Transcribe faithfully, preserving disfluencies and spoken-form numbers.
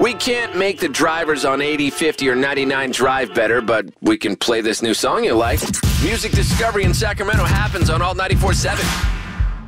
We can't make the drivers on eighty, fifty, or ninety-nine drive better, but we can play this new song you like. Music discovery in Sacramento happens on Alt ninety-four point seven.